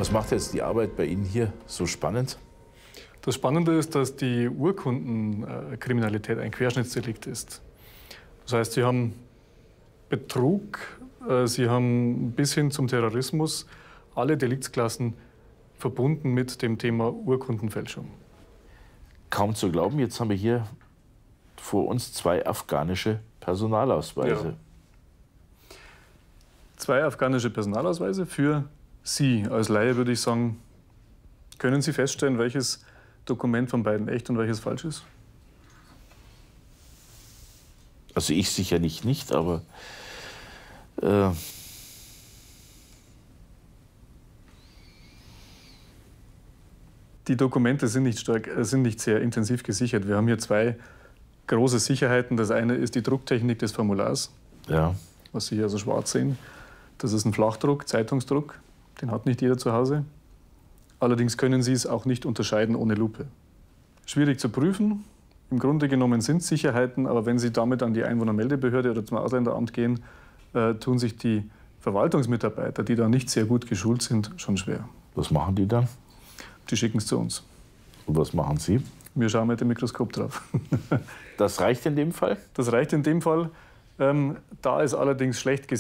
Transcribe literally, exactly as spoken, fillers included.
Was macht jetzt die Arbeit bei Ihnen hier so spannend? Das Spannende ist, dass die Urkundenkriminalität ein Querschnittsdelikt ist. Das heißt, Sie haben Betrug, Sie haben bis hin zum Terrorismus alle Deliktsklassen verbunden mit dem Thema Urkundenfälschung. Kaum zu glauben, jetzt haben wir hier vor uns zwei afghanische Personalausweise. Ja. Zwei afghanische Personalausweise für Sie. Als Laie würde ich sagen, können Sie feststellen, welches Dokument von beiden echt und welches falsch ist? Also ich sicherlich nicht, aber äh die Dokumente sind nicht, stark, sind nicht sehr intensiv gesichert. Wir haben hier zwei große Sicherheiten. Das eine ist die Drucktechnik des Formulars, ja. was Sie hier so schwarz sehen. Das ist ein Flachdruck, Zeitungsdruck. Den hat nicht jeder zu Hause. Allerdings können Sie es auch nicht unterscheiden ohne Lupe. Schwierig zu prüfen. Im Grunde genommen sind es Sicherheiten, aber wenn Sie damit an die Einwohnermeldebehörde oder zum Ausländeramt gehen, äh, tun sich die Verwaltungsmitarbeiter, die da nicht sehr gut geschult sind, schon schwer. Was machen die dann? Die schicken es zu uns. Und was machen Sie? Wir schauen mit dem Mikroskop drauf. Das reicht in dem Fall? Das reicht in dem Fall. Ähm, da ist allerdings schlecht gesehen.